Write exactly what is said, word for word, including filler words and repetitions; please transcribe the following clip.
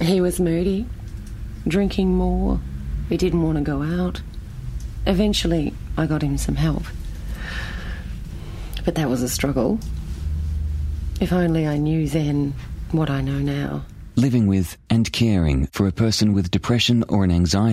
He was moody, drinking more. He didn't want to go out. Eventually, I got him some help. But that was a struggle. If only I knew then what I know now. Living with and caring for a person with depression or an anxiety